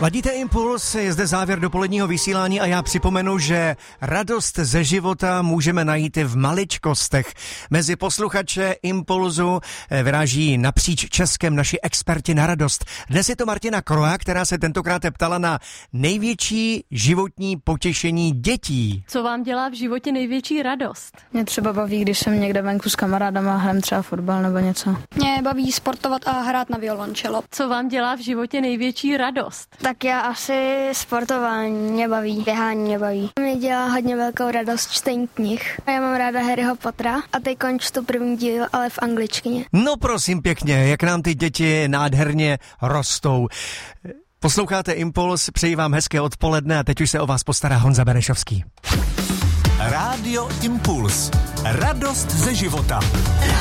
Ladíte Impuls, je zde závěr dopoledního vysílání a já připomenu, že radost ze života můžeme najít i v maličkostech. Mezi posluchače Impulzu vyráží napříč Českem naši experti na radost. Dnes je to Martina Kroa, která se tentokrát ptala na největší životní potěšení dětí. Co vám dělá v životě největší radost? Mě třeba baví, když jsem někde venku s kamarádama a hrajem třeba fotbal nebo něco. Mě baví sportovat a hrát na violončelo. Co vám dělá v životě největší radost? Tak já asi sportování mě baví, běhání mě baví. Mě dělá hodně velkou radost čtení knih. Já mám ráda Harryho Pottera a teď čtu první díl, ale v angličtině. No prosím pěkně, jak nám ty děti nádherně rostou. Posloucháte Impuls, přeji vám hezké odpoledne a teď už se o vás postará Honza Benešovský. Rádio Impuls. Radost ze života.